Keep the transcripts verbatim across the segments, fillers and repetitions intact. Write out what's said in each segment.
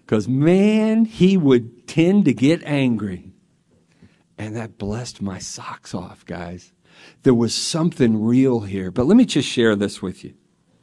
Because, man, he would tend to get angry. And that blessed my socks off, guys. There was something real here. But let me just share this with you.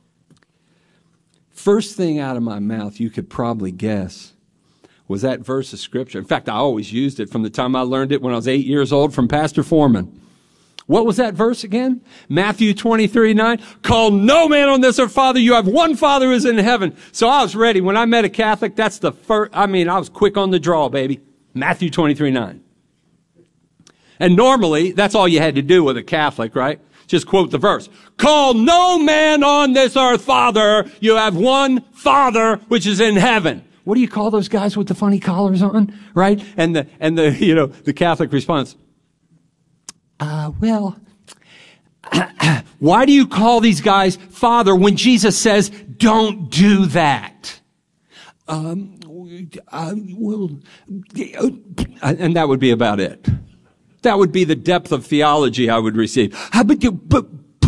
First thing out of my mouth, you could probably guess, was that verse of Scripture. In fact, I always used it from the time I learned it when I was eight years old from Pastor Foreman. What was that verse again? Matthew twenty-three nine. Call no man on this earth Father. You have one Father who is in heaven. So I was ready. When I met a Catholic, that's the first, I mean, I was quick on the draw, baby. Matthew twenty-three nine. And normally, that's all you had to do with a Catholic, right? Just quote the verse. Call no man on this earth Father. You have one Father which is in heaven. What do you call those guys with the funny collars on, right? And the, and the, you know, the Catholic response, uh, well, why do you call these guys Father when Jesus says, don't do that? Um, uh, well, and that would be about it. That would be the depth of theology I would receive. But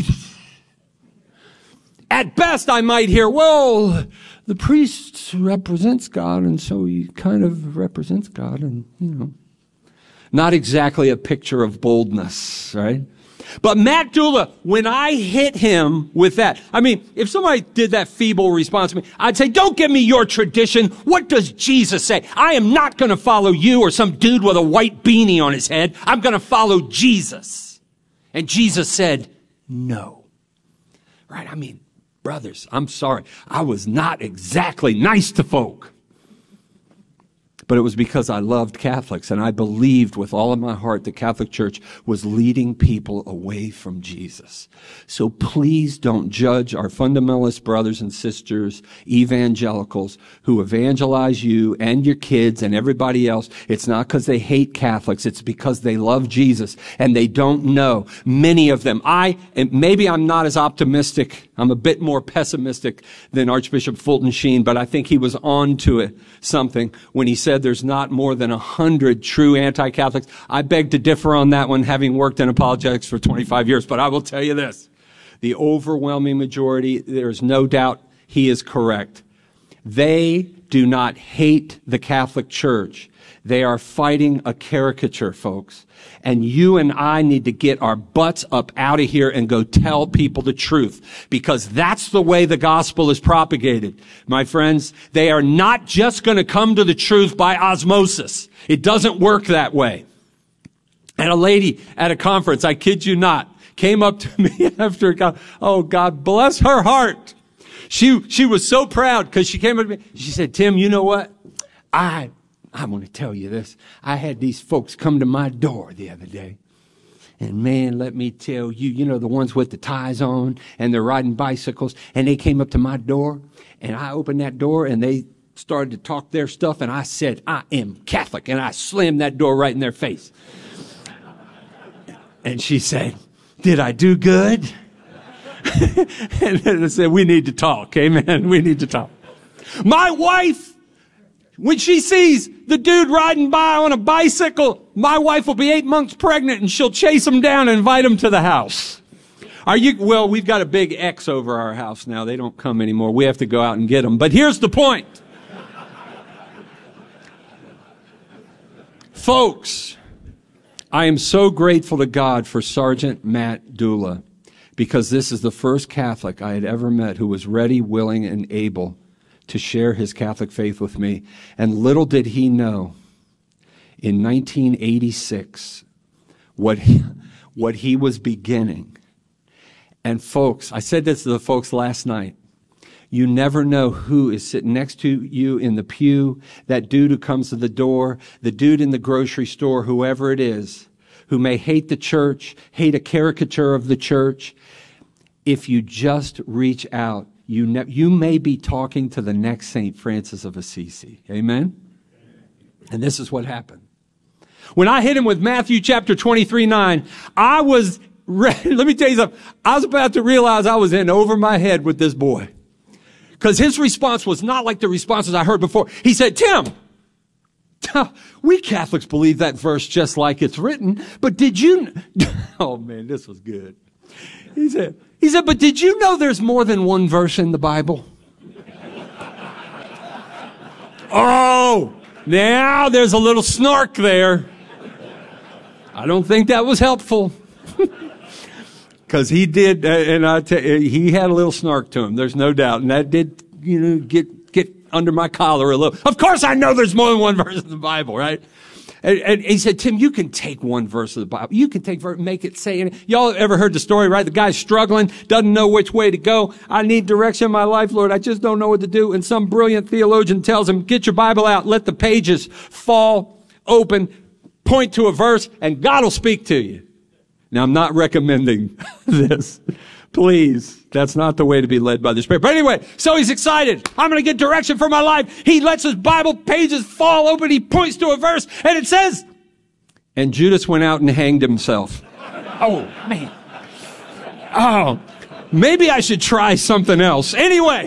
at best, I might hear, well, the priest represents God, and so he kind of represents God, and, you know, not exactly a picture of boldness, right? But Matt Dula, when I hit him with that, I mean, if somebody did that feeble response to me, I'd say, don't give me your tradition. What does Jesus say? I am not going to follow you or some dude with a white beanie on his head. I'm going to follow Jesus. And Jesus said, no. Right? I mean, brothers, I'm sorry. I was not exactly nice to folk. But it was because I loved Catholics, and I believed with all of my heart the Catholic Church was leading people away from Jesus. So please don't judge our fundamentalist brothers and sisters, evangelicals, who evangelize you and your kids and everybody else. It's not because they hate Catholics. It's because they love Jesus, and they don't know. Many of them. I, and maybe I'm not as optimistic. I'm a bit more pessimistic than Archbishop Fulton Sheen, but I think he was on to it, something when he said there's not more than a hundred true anti-Catholics. I beg to differ on that one, having worked in apologetics for twenty-five years, but I will tell you this. The overwhelming majority, there's no doubt he is correct. They do not hate the Catholic Church. They are fighting a caricature, folks. And you and I need to get our butts up out of here and go tell people the truth, because that's the way the gospel is propagated. My friends, they are not just going to come to the truth by osmosis. It doesn't work that way. And a lady at a conference, I kid you not, came up to me after, God, oh, God bless her heart. She, she was so proud because she came up to me. She said, Tim, you know what? I, I'm going to tell you this. I had these folks come to my door the other day. And man, let me tell you, you know, the ones with the ties on and they're riding bicycles. And they came up to my door and I opened that door and they started to talk their stuff. And I said, I am Catholic. And I slammed that door right in their face. And she said, did I do good? And then I said, we need to talk. Amen. We need to talk. My wife, when she sees the dude riding by on a bicycle, my wife will be eight months pregnant and she'll chase him down and invite him to the house. Are you, well, we've got a big X over our house now. They don't come anymore. We have to go out and get them. But here's the point. Folks, I am so grateful to God for Sergeant Matt Dula, because this is the first Catholic I had ever met who was ready, willing, and able to share his Catholic faith with me. And little did he know, in nineteen eighty-six, what he, what he was beginning. And folks, I said this to the folks last night. You never know who is sitting next to you in the pew, that dude who comes to the door, the dude in the grocery store, whoever it is, who may hate the church, hate a caricature of the church. If you just reach out, you ne- you may be talking to the next Saint Francis of Assisi. Amen? And this is what happened. When I hit him with Matthew chapter twenty-three nine, I was ready. Let me tell you something. I was about to realize I was in over my head with this boy. Because his response was not like the responses I heard before. He said, Tim, we Catholics believe that verse just like it's written, but did you, oh man, this was good. He said, he said, but did you know there's more than one verse in the Bible? Oh, now there's a little snark there. I don't think that was helpful. Because he did, uh, and I tell you, he had a little snark to him. There's no doubt. And that did, you know, get, get under my collar a little. Of course I know there's more than one verse in the Bible, right? And, and he said, Tim, you can take one verse of the Bible. You can take, make it say it. Y'all ever heard the story, right? The guy's struggling, doesn't know which way to go. I need direction in my life, Lord. I just don't know what to do. And some brilliant theologian tells him, get your Bible out, let the pages fall open, point to a verse, and God will speak to you. Now, I'm not recommending this. Please. That's not the way to be led by the Spirit. But anyway, so he's excited. I'm going to get direction for my life. He lets his Bible pages fall open. He points to a verse and it says, and Judas went out and hanged himself. Oh, man. Oh, maybe I should try something else. Anyway,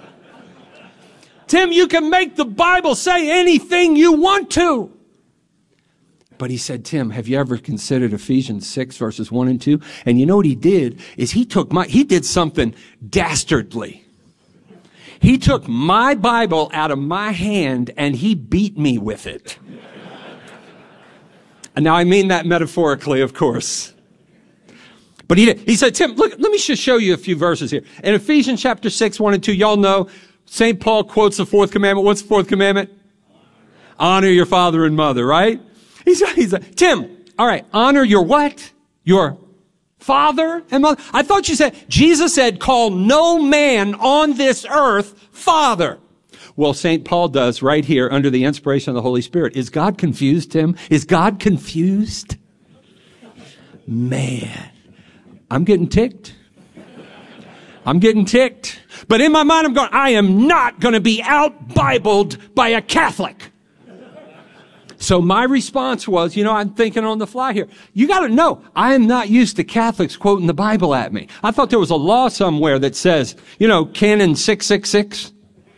Tim, you can make the Bible say anything you want to. But he said, Tim, have you ever considered Ephesians six verses one and two? And you know what he did is he took my, he did something dastardly. He took my Bible out of my hand and he beat me with it. And now I mean that metaphorically, of course. But he did. He said, Tim, look, let me just show you a few verses here. In Ephesians chapter six, one and two, y'all know Saint Paul quotes the fourth commandment. What's the fourth commandment? Honor your father and mother, right? He's, he's like, Tim, all right, honor your what? Your father and mother? I thought you said, Jesus said, call no man on this earth father. Well, Saint Paul does right here under the inspiration of the Holy Spirit. Is God confused, Tim? Is God confused? Man, I'm getting ticked. I'm getting ticked. But in my mind, I'm going, I am not going to be out-Bibled by a Catholic. So my response was, you know, I'm thinking on the fly here. You got to know, I am not used to Catholics quoting the Bible at me. I thought there was a law somewhere that says, you know, Canon six six six.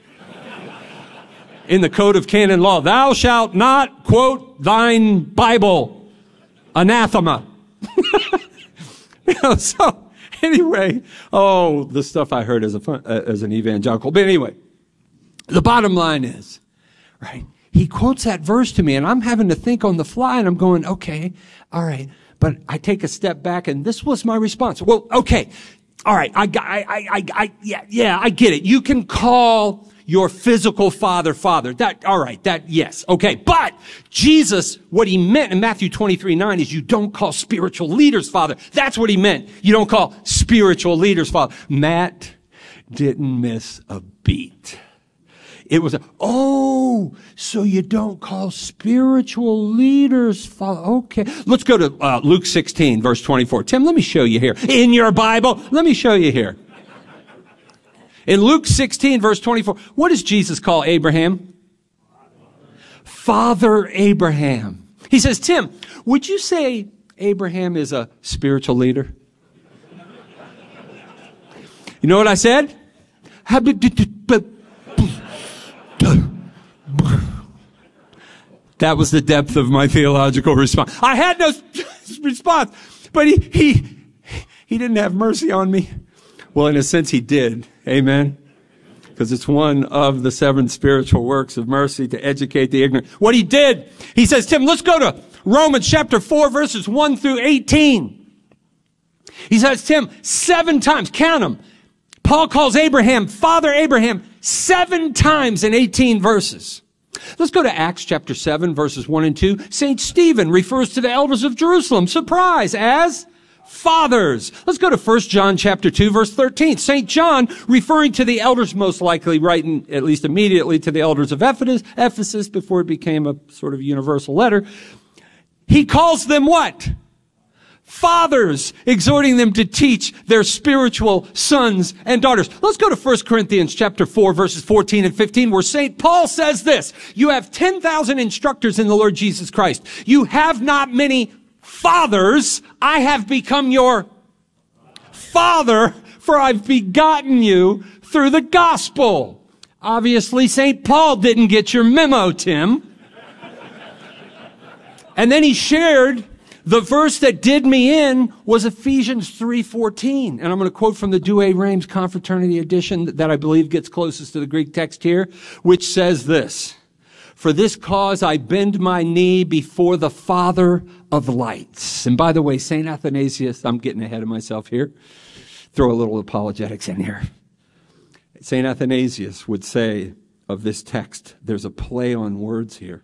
In the Code of Canon Law, thou shalt not quote thine Bible. Anathema. You know, so anyway, oh, the stuff I heard as a fun, uh, as an evangelical. But anyway, the bottom line is, right? He quotes that verse to me and I'm having to think on the fly and I'm going, okay, all right. But I take a step back and this was my response. Well, okay. All right. I, I, I, I, I yeah, yeah, I get it. You can call your physical father, father. That, all right. That, yes. Okay. But Jesus, what he meant in Matthew twenty-three nine is you don't call spiritual leaders father. That's what he meant. You don't call spiritual leaders father. Matt didn't miss a beat. It was, a, oh, so you don't call spiritual leaders father. Okay. Let's go to uh, Luke sixteen, verse twenty-four. Tim, let me show you here. In your Bible, let me show you here. In Luke sixteen, verse twenty-four, what does Jesus call Abraham? Father Abraham. He says, Tim, would you say Abraham is a spiritual leader? You know what I said? That was the depth of my theological response. I had no response, but he, he, he didn't have mercy on me. Well, in a sense, he did. Amen. Because it's one of the seven spiritual works of mercy to educate the ignorant. What he did, he says, Tim, let's go to Romans chapter four, verses one through eighteen. He says, Tim, seven times, count them. Paul calls Abraham, Father Abraham, seven times in eighteen verses. Let's go to Acts chapter seven, verses one and two. Saint Stephen refers to the elders of Jerusalem, surprise, as fathers. Let's go to First John chapter two, verse thirteen. Saint John, referring to the elders, most likely writing at least immediately to the elders of Ephesus, Ephesus before it became a sort of universal letter. He calls them what? Fathers, exhorting them to teach their spiritual sons and daughters. Let's go to First Corinthians chapter four, verses fourteen and fifteen, where Saint Paul says this, you have ten thousand instructors in the Lord Jesus Christ. You have not many fathers. I have become your father, for I've begotten you through the gospel. Obviously, Saint Paul didn't get your memo, Tim. And then he shared the verse that did me in was Ephesians three fourteen. And I'm going to quote from the Douay-Rheims Confraternity edition that I believe gets closest to the Greek text here, which says this. For this cause I bend my knee before the Father of lights. And by the way, Saint Athanasius, I'm getting ahead of myself here. Throw a little apologetics in here. Saint Athanasius would say of this text, there's a play on words here,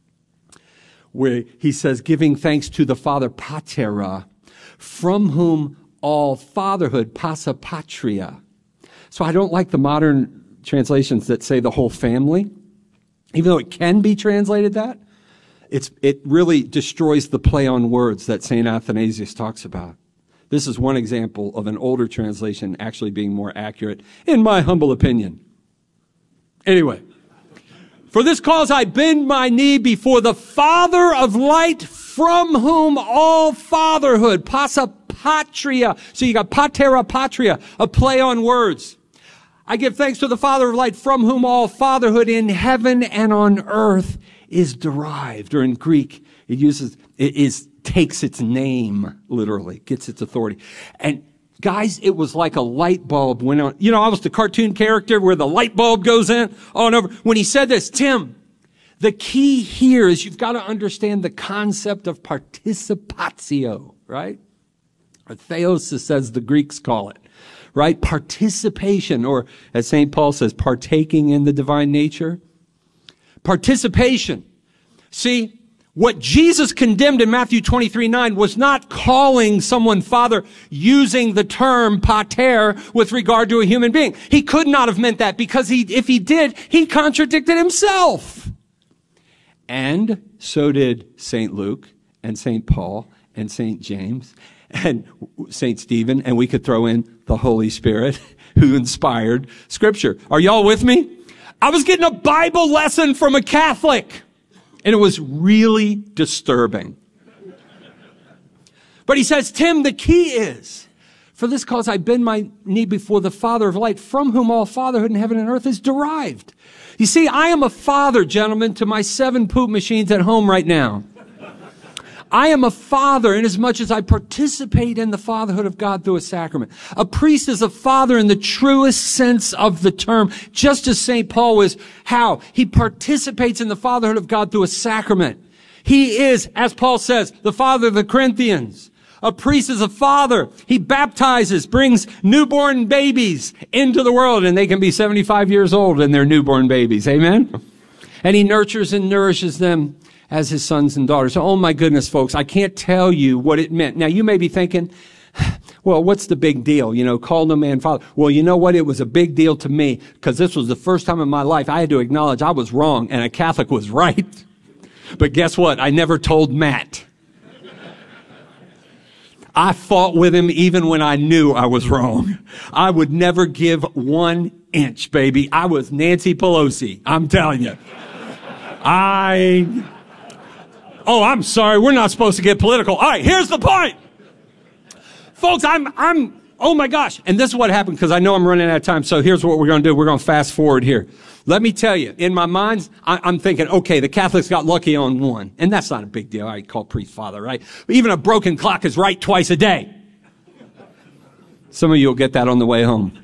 where he says, giving thanks to the Father Patera, from whom all fatherhood, passa patria. So I don't like the modern translations that say the whole family. Even though it can be translated that, it's, it really destroys the play on words that Saint Athanasius talks about. This is one example of an older translation actually being more accurate, in my humble opinion. Anyway, for this cause I bend my knee before the Father of light, from whom all fatherhood, passa patria. So you got patera patria, a play on words. I give thanks to the Father of light, from whom all fatherhood in heaven and on earth is derived. Or in Greek, it uses, it is, takes its name, literally, gets its authority. And guys, it was like a light bulb went on. You know, I was the cartoon character where the light bulb goes in on over. When he said this, Tim, the key here is you've got to understand the concept of participatio, right? Or theosis, as the Greeks call it. Right? Participation, or as Saint Paul says, partaking in the divine nature. Participation. See, what Jesus condemned in Matthew twenty-three nine was not calling someone father using the term pater with regard to a human being. He could not have meant that, because he, if he did, he contradicted himself. And so did Saint Luke and Saint Paul and Saint James and Saint Stephen, and we could throw in the Holy Spirit who inspired Scripture. Are y'all with me? I was getting a Bible lesson from a Catholic, and it was really disturbing. But he says, Tim, the key is, for this cause I bend my knee before the Father of light, from whom all fatherhood in heaven and earth is derived. You see, I am a father, gentlemen, to my seven poop machines at home right now. I am a father inasmuch as I participate in the fatherhood of God through a sacrament. A priest is a father in the truest sense of the term, just as Saint Paul was. How? He participates in the fatherhood of God through a sacrament. He is, as Paul says, the father of the Corinthians. A priest is a father. He baptizes, brings newborn babies into the world, and they can be seventy-five years old and they're newborn babies. Amen? And he nurtures and nourishes them as his sons and daughters. Oh my goodness, folks, I can't tell you what it meant. Now you may be thinking, well, what's the big deal? You know, call no man father. Well, you know what? It was a big deal to me, because this was the first time in my life I had to acknowledge I was wrong and a Catholic was right. But guess what? I never told Matt. I fought with him even when I knew I was wrong. I would never give one inch, baby. I was Nancy Pelosi. I'm telling you. I... Oh, I'm sorry. We're not supposed to get political. All right, here's the point. Folks, I'm, I'm, oh my gosh. And this is what happened, because I know I'm running out of time. So here's what we're going to do. We're going to fast forward here. Let me tell you, in my mind, I, I'm thinking, okay, the Catholics got lucky on one. And that's not a big deal. I call priest father, right? But even a broken clock is right twice a day. Some of you will get that on the way home.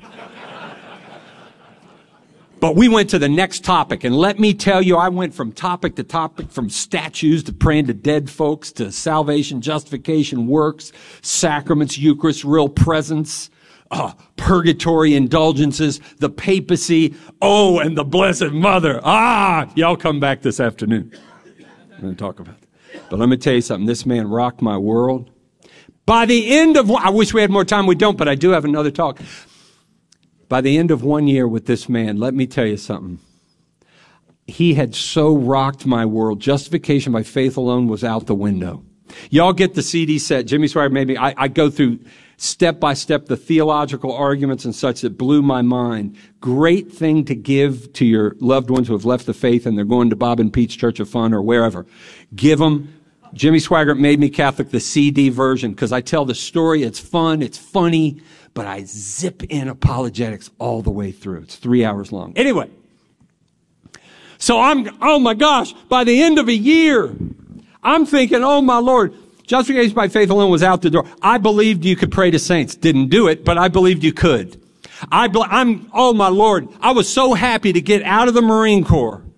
But we went to the next topic, and let me tell you, I went from topic to topic, from statues to praying to dead folks to salvation, justification, works, sacraments, Eucharist, real presence, uh, purgatory, indulgences, the papacy, oh, and the Blessed Mother. Ah, y'all come back this afternoon. I'm going to talk about that. But let me tell you something. This man rocked my world. By the end of one, I wish we had more time. We don't, but I do have another talk. By the end of one year with this man, let me tell you something. He had so rocked my world. Justification by faith alone was out the window. Y'all get the C D set. Jimmy Swaggart made me, I, I go through step by step the theological arguments and such that blew my mind. Great thing to give to your loved ones who have left the faith and they're going to Bob and Pete's Church of Fun or wherever. Give them. Jimmy Swaggart Made Me Catholic, the C D version, because I tell the story. It's fun. It's funny. But I zip in apologetics all the way through. It's three hours long. Anyway, so I'm, oh my gosh, by the end of a year, I'm thinking, oh my Lord, justification by faith alone was out the door. I believed you could pray to saints. Didn't do it, but I believed you could. I, I'm, oh my Lord, I was so happy to get out of the Marine Corps.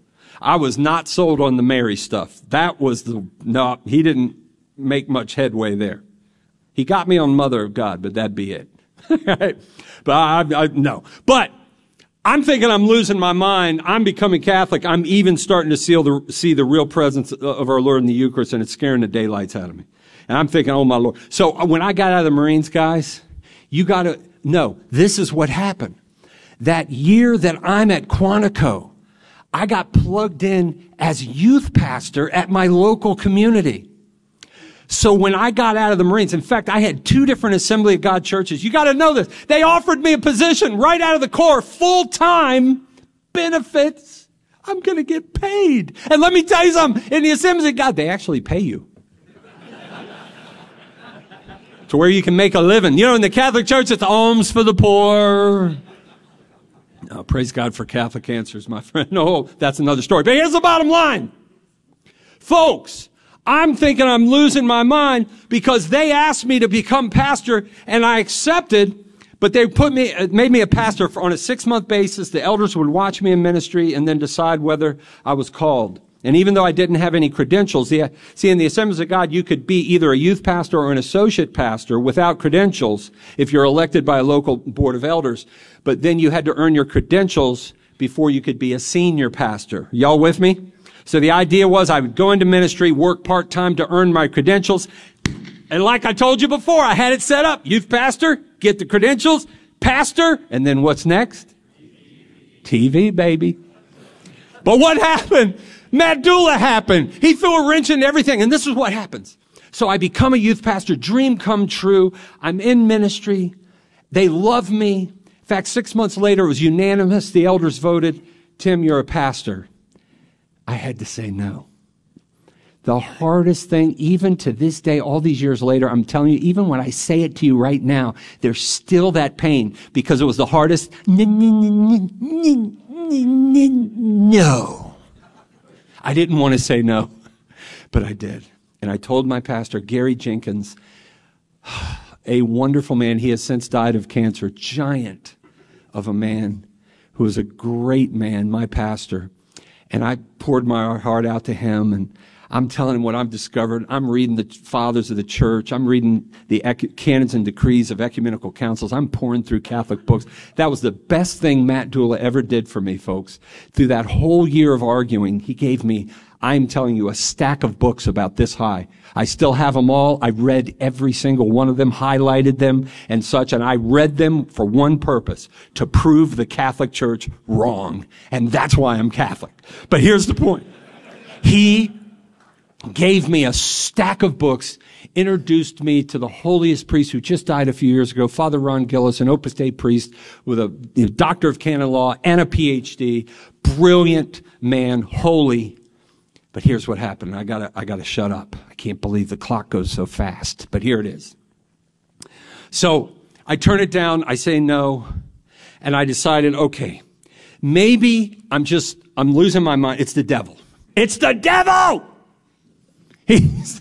I was not sold on the Mary stuff. That was the, no, he didn't make much headway there. He got me on Mother of God, but that'd be it. But I, I, no. But I'm thinking I'm losing my mind. I'm becoming Catholic. I'm even starting to see the, see the real presence of our Lord in the Eucharist, and it's scaring the daylights out of me. And I'm thinking, oh my Lord. So when I got out of the Marines, guys, you got to know, this is what happened. That year that I'm at Quantico, I got plugged in as youth pastor at my local community. So when I got out of the Marines, in fact, I had two different Assembly of God churches. You got to know this. They offered me a position right out of the Corps, full-time benefits. I'm going to get paid. And let me tell you something. In the Assembly of God, they actually pay you. To where you can make a living. You know, in the Catholic Church, it's alms for the poor. Oh, praise God for Catholic answers, my friend. No, that's another story. But here's the bottom line. Folks, I'm thinking I'm losing my mind because they asked me to become pastor and I accepted, but they put me, made me a pastor for, on a six-month basis. The elders would watch me in ministry and then decide whether I was called. And even though I didn't have any credentials, see, in the Assemblies of God, you could be either a youth pastor or an associate pastor without credentials if you're elected by a local board of elders. But then you had to earn your credentials before you could be a senior pastor. Y'all with me? So the idea was I would go into ministry, work part-time to earn my credentials. And like I told you before, I had it set up. Youth pastor, get the credentials, pastor, and then what's next? T V, baby. But what happened? Matt Dula happened. He threw a wrench into everything. And this is what happens. So I become a youth pastor, dream come true. I'm in ministry. They love me. In fact, six months later, it was unanimous. The elders voted, Tim, you're a pastor. I had to say no. The hardest thing, even to this day, all these years later, I'm telling you, even when I say it to you right now, there's still that pain because it was the hardest. No. I didn't want to say no, but I did. And I told my pastor, Gary Jenkins, a wonderful man. He has since died of cancer, giant of a man who was a great man, my pastor. And I poured my heart out to him, and I'm telling him what I've discovered. I'm reading the fathers of the church. I'm reading the ec- canons and decrees of ecumenical councils. I'm pouring through Catholic books. That was the best thing Matt Dula ever did for me, folks. Through that whole year of arguing, he gave me, I'm telling you, a stack of books about this high. I still have them all. I read every single one of them, highlighted them and such, and I read them for one purpose, to prove the Catholic Church wrong. And that's why I'm Catholic. But here's the point. He gave me a stack of books, introduced me to the holiest priest who just died a few years ago, Father Ron Gillis, an Opus Dei priest with a you know, doctor of canon law and a P H D, brilliant man, holy. But here's what happened. I gotta, I gotta shut up. I can't believe the clock goes so fast, but here it is. So I turn it down. I say no. And I decided, okay, maybe I'm just, I'm losing my mind. It's the devil. It's the devil! He's,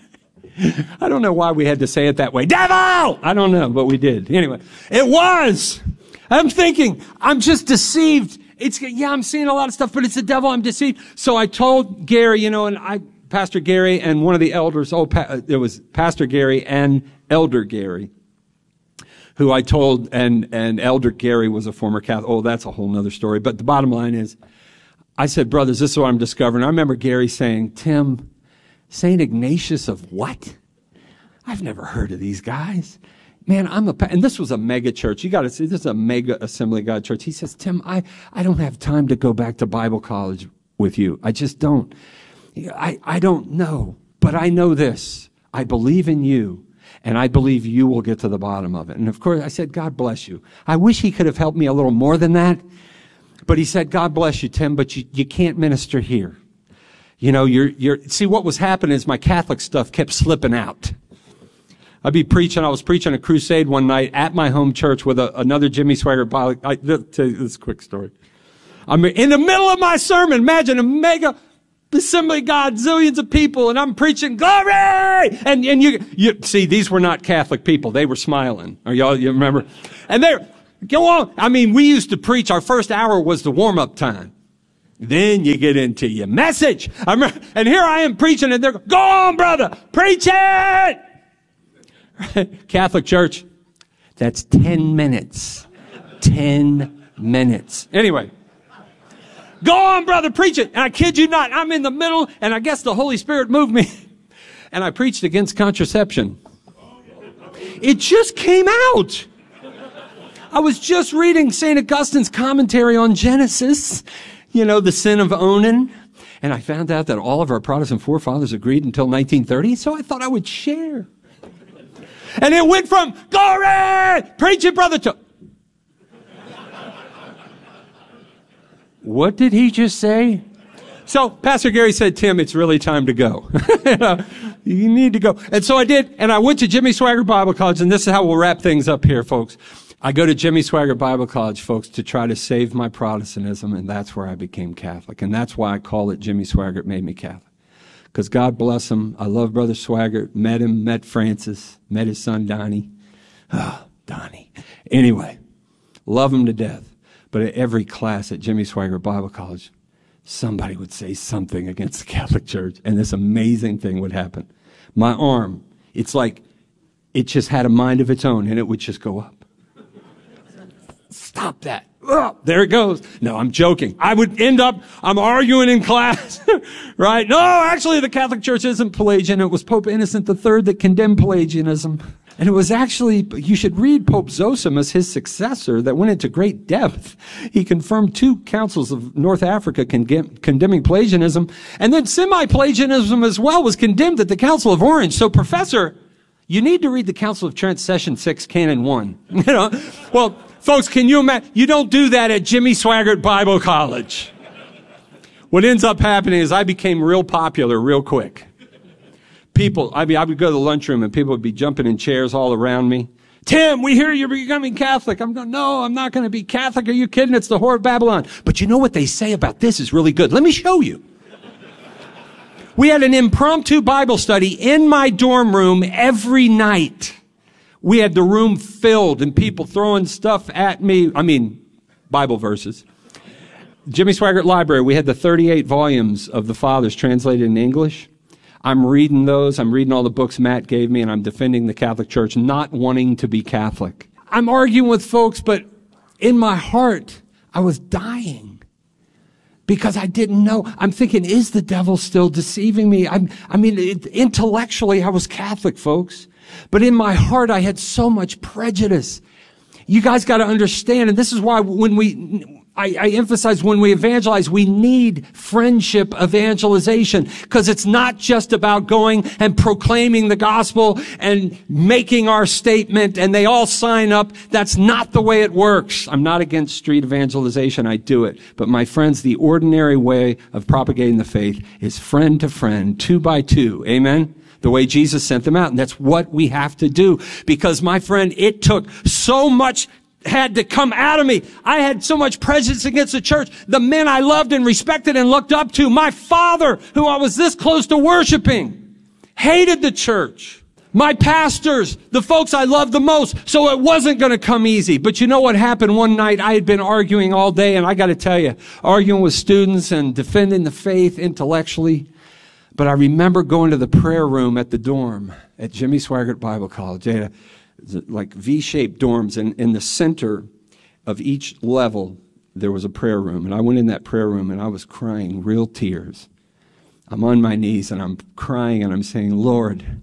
I don't know why we had to say it that way. Devil! I don't know, but we did. Anyway, it was. I'm thinking, I'm just deceived. It's, yeah, I'm seeing a lot of stuff, but it's the devil. I'm deceived. So I told Gary, you know, and I, Pastor Gary and one of the elders, oh, pa, it was Pastor Gary and Elder Gary, who I told, and, and Elder Gary was a former Catholic. Oh, that's a whole nother story. But the bottom line is, I said, brothers, this is what I'm discovering. I remember Gary saying, Tim, Saint Ignatius of what? I've never heard of these guys. Man, I'm a, and this was a mega church. You got to see, this is a mega Assembly of God church. He says, Tim, I, I don't have time to go back to Bible college with you. I just don't. I, I don't know, but I know this. I believe in you, and I believe you will get to the bottom of it. And of course, I said, God bless you. I wish he could have helped me a little more than that, but he said, God bless you, Tim, but you, you can't minister here. You know, you're, you're, see, what was happening is my Catholic stuff kept slipping out. I'd be preaching, I was preaching a crusade one night at my home church with a, another Jimmy Swaggart. I, I'll tell you this quick story. I'm in the middle of my sermon. Imagine a mega Assembly of God, zillions of people, and I'm preaching glory! And, and you, you, see, these were not Catholic people. They were smiling. Are y'all, you remember? And they're, go on. I mean, we used to preach, our first hour was the warm-up time. Then you get into your message. I'm, and here I am preaching, and they're going, go on, brother, preach it! Catholic Church, that's ten minutes. ten minutes. Anyway. Go on, brother, preach it. And I kid you not, I'm in the middle, and I guess the Holy Spirit moved me. And I preached against contraception. It just came out. I was just reading Saint Augustine's commentary on Genesis, you know, the sin of Onan. And I found out that all of our Protestant forefathers agreed until nineteen thirty, so I thought I would share. And it went from, glory, preach it, brother, to, what did he just say? So Pastor Gary said, Tim, it's really time to go. you, know, you need to go. And so I did, and I went to Jimmy Swaggart Bible College, and this is how we'll wrap things up here, folks. I go to Jimmy Swaggart Bible College, folks, to try to save my Protestantism, and that's where I became Catholic. And that's why I call it Jimmy Swaggart Made Me Catholic. Because God bless him. I love Brother Swaggart. Met him, met Francis, met his son Donnie. Oh, Donnie. Anyway, love him to death. But at every class at Jimmy Swaggart Bible College, somebody would say something against the Catholic Church, and this amazing thing would happen. My arm, it's like it just had a mind of its own, and it would just go up. Stop that. Oh, there it goes. No, I'm joking. I would end up, I'm arguing in class, right? No, actually, the Catholic Church isn't Pelagian. It was Pope Innocent the Third that condemned Pelagianism. And it was actually, you should read Pope Zosimus, his successor, that went into great depth. He confirmed two councils of North Africa con- condemning Pelagianism. And then semi-Pelagianism as well was condemned at the Council of Orange. So, Professor, you need to read the Council of Trent, Session six, Canon one. You know, well, folks, can you imagine? You don't do that at Jimmy Swaggart Bible College. What ends up happening is I became real popular real quick. People, I mean, I would go to the lunchroom and people would be jumping in chairs all around me. Tim, we hear you're becoming Catholic. I'm going, no, I'm not going to be Catholic. Are you kidding? It's the whore of Babylon. But you know what they say about this is really good. Let me show you. We had an impromptu Bible study in my dorm room every night. We had the room filled and people throwing stuff at me. I mean, Bible verses. Jimmy Swaggart Library, we had the thirty-eight volumes of the Fathers translated in English. I'm reading those. I'm reading all the books Matt gave me, and I'm defending the Catholic Church, not wanting to be Catholic. I'm arguing with folks, but in my heart, I was dying because I didn't know. I'm thinking, is the devil still deceiving me? I'm, I mean, it, intellectually, I was Catholic, folks. But in my heart, I had so much prejudice. You guys got to understand, and this is why when we, I, I emphasize when we evangelize, we need friendship evangelization, because it's not just about going and proclaiming the gospel and making our statement and they all sign up. That's not the way it works. I'm not against street evangelization. I do it. But my friends, the ordinary way of propagating the faith is friend to friend, two by two. Amen? The way Jesus sent them out. And that's what we have to do. Because, my friend, it took so much had to come out of me. I had so much prejudice against the church. The men I loved and respected and looked up to. My father, who I was this close to worshiping, hated the church. My pastors, the folks I loved the most. So it wasn't going to come easy. But you know what happened one night? I had been arguing all day, and I got to tell you, arguing with students and defending the faith intellectually. But I remember going to the prayer room at the dorm at Jimmy Swaggart Bible College. They had a, like V-shaped dorms, and in the center of each level, there was a prayer room. And I went in that prayer room, and I was crying real tears. I'm on my knees, and I'm crying, and I'm saying, Lord,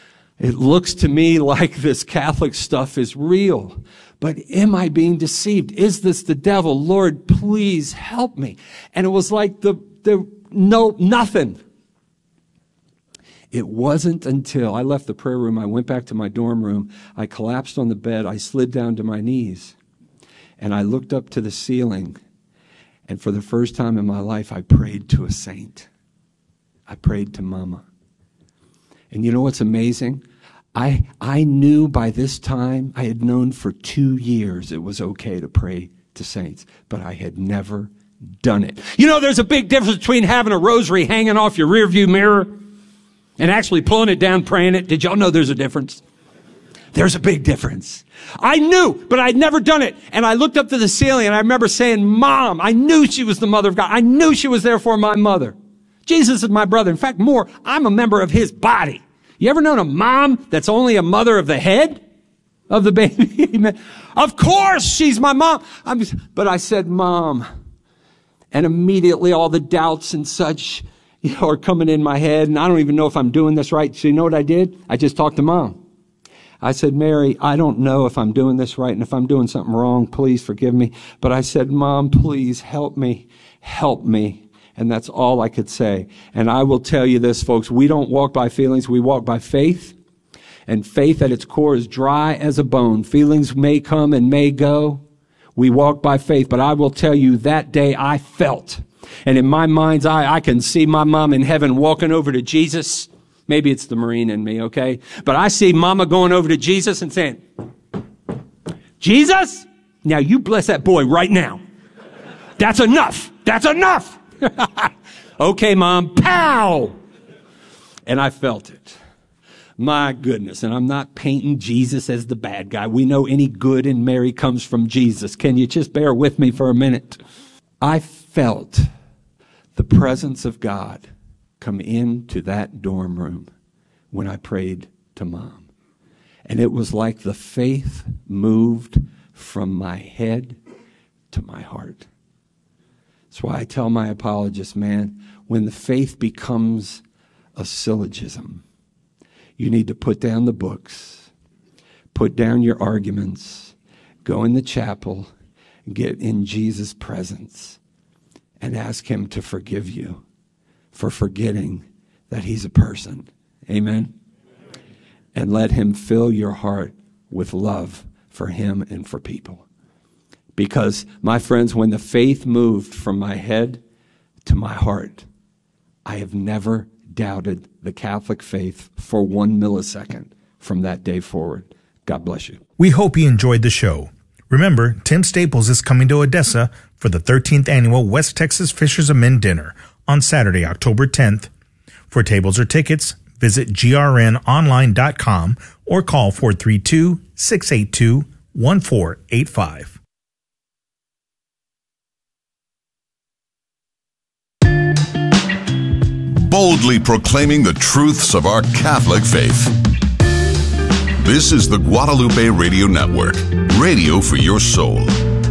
it looks to me like this Catholic stuff is real. But am I being deceived? Is this the devil? Lord, please help me. And it was like the, the no, nothing. It wasn't until I left the prayer room, I went back to my dorm room, I collapsed on the bed, I slid down to my knees, and I looked up to the ceiling, and for the first time in my life, I prayed to a saint. I prayed to Mama. And you know what's amazing? I, I knew by this time, I had known for two years it was okay to pray to saints, but I had never done it. You know, there's a big difference between having a rosary hanging off your rearview mirror and actually pulling it down, praying it. Did y'all know there's a difference? There's a big difference. I knew, but I'd never done it. And I looked up to the ceiling and I remember saying, Mom, I knew she was the mother of God. I knew she was therefore my mother. Jesus is my brother. In fact, more, I'm a member of his body. You ever known a mom that's only a mother of the head of the baby? Of course she's my mom. I'm just, but I said, Mom. And immediately all the doubts and such, you know, are coming in my head. And I don't even know if I'm doing this right. So you know what I did? I just talked to Mom. I said, Mary, I don't know if I'm doing this right. And if I'm doing something wrong, please forgive me. But I said, Mom, please help me. Help me. And that's all I could say. And I will tell you this, folks, we don't walk by feelings. We walk by faith. And faith at its core is dry as a bone. Feelings may come and may go. We walk by faith. But I will tell you that day I felt. And in my mind's eye, I can see my mom in heaven walking over to Jesus. Maybe it's the Marine in me, okay? But I see Mama going over to Jesus and saying, Jesus, now you bless that boy right now. That's enough. That's enough. Okay, Mom. Pow! And I felt it. My goodness. And I'm not painting Jesus as the bad guy. We know any good in Mary comes from Jesus. Can you just bear with me for a minute? I felt the presence of God come into that dorm room when I prayed to Mom. And it was like the faith moved from my head to my heart. That's why I tell my apologists, man, when the faith becomes a syllogism, you need to put down the books, put down your arguments, go in the chapel, get in Jesus' presence, and ask him to forgive you for forgetting that he's a person. Amen? And let him fill your heart with love for him and for people. Because, my friends, when the faith moved from my head to my heart, I have never doubted the Catholic faith for one millisecond from that day forward. God bless you. We hope you enjoyed the show. Remember, Tim Staples is coming to Odessa for the thirteenth Annual West Texas Fishers of Men Dinner on Saturday, October tenth. For tables or tickets, visit G R N online dot com or call four three two, six eight two, one four eight five. Boldly proclaiming the truths of our Catholic faith. This is the Guadalupe Radio Network, radio for your soul.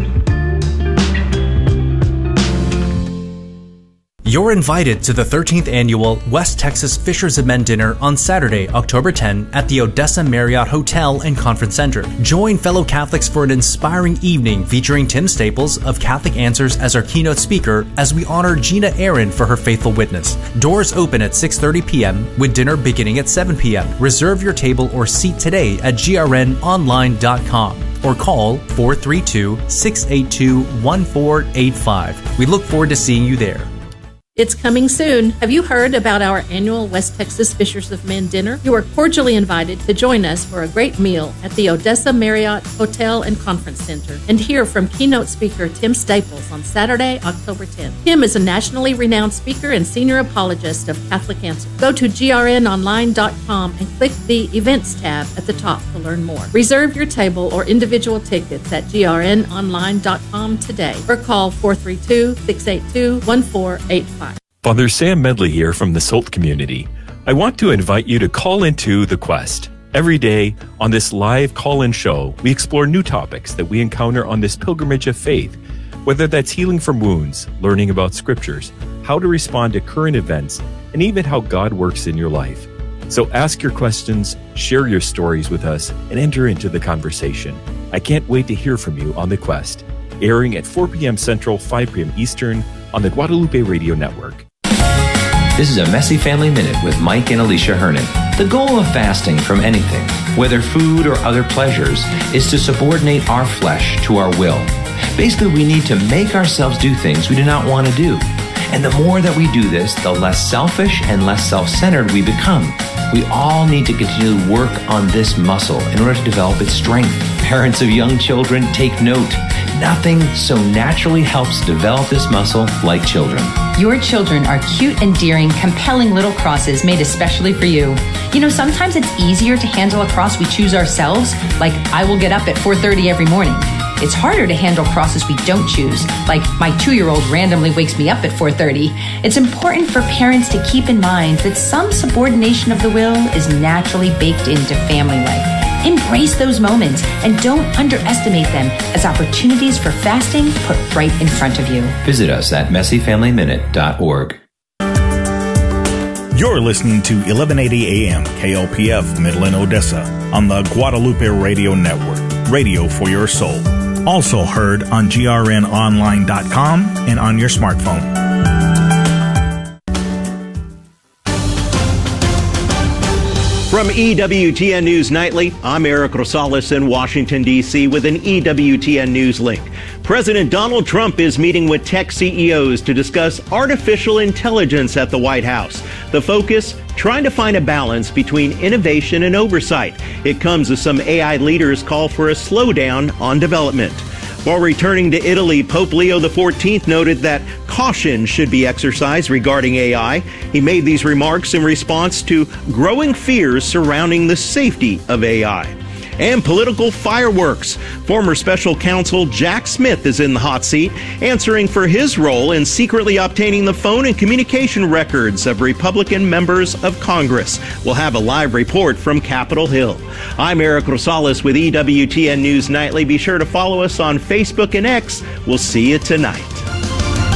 You're invited to the thirteenth Annual West Texas Fishers of Men Dinner on Saturday, October tenth at the Odessa Marriott Hotel and Conference Center. Join fellow Catholics for an inspiring evening featuring Tim Staples of Catholic Answers as our keynote speaker as we honor Gina Aaron for her faithful witness. Doors open at six thirty p.m. with dinner beginning at seven p.m. Reserve your table or seat today at G R N online dot com or call four three two, six eight two, one four eight five. We look forward to seeing you there. It's coming soon. Have you heard about our annual West Texas Fishers of Men Dinner? You are cordially invited to join us for a great meal at the Odessa Marriott Hotel and Conference Center and hear from keynote speaker Tim Staples on Saturday, October tenth. Tim is a nationally renowned speaker and senior apologist of Catholic Answers. Go to G R N online dot com and click the Events tab at the top to learn more. Reserve your table or individual tickets at G R N online dot com today or call four three two, six eight two, one four eight five. Father Sam Medley here from the Salt community. I want to invite you to call into The Quest. Every day on this live call-in show, we explore new topics that we encounter on this pilgrimage of faith, whether that's healing from wounds, learning about scriptures, how to respond to current events, and even how God works in your life. So ask your questions, share your stories with us, and enter into the conversation. I can't wait to hear from you on The Quest, airing at four p.m. Central, five p.m. Eastern on the Guadalupe Radio Network. This is a Messy Family Minute with Mike and Alicia Hernan. The goal of fasting from anything, whether food or other pleasures, is to subordinate our flesh to our will. Basically, we need to make ourselves do things we do not want to do. And the more that we do this, the less selfish and less self-centered we become. We all need to continue to work on this muscle in order to develop its strength. Parents of young children, take note. nothing so naturally helps develop this muscle like children. Your children are cute, endearing, compelling little crosses made especially for you. You know, sometimes it's easier to handle a cross we choose ourselves, like I will get up at four thirty every morning. It's harder to handle crosses we don't choose, like my two-year-old randomly wakes me up at four thirty. It's important for parents to keep in mind that some subordination of the will is naturally baked into family life. Embrace those moments and don't underestimate them as opportunities for fasting put right in front of you. Visit us at messy family minute dot org. You're listening to eleven eighty A M K L P F Midland, Odessa on the Guadalupe Radio Network, radio for your soul. Also heard on G R N online dot com and on your smartphone. From E W T N News Nightly, I'm Eric Rosales in Washington, D C with an E W T N News link. President Donald Trump is meeting with tech C E Os to discuss artificial intelligence at the White House. The focus, trying to find a balance between innovation and oversight. It comes as some A I leaders call for a slowdown on development. While returning to Italy, Pope Leo the fourteenth noted that caution should be exercised regarding A I. He made these remarks in response to growing fears surrounding the safety of A I. And political fireworks. Former special counsel Jack Smith is in the hot seat, answering for his role in secretly obtaining the phone and communication records of Republican members of Congress. We'll have a live report from Capitol Hill. I'm Eric Rosales with E W T N News Nightly. Be sure to follow us on Facebook and X. We'll see you tonight.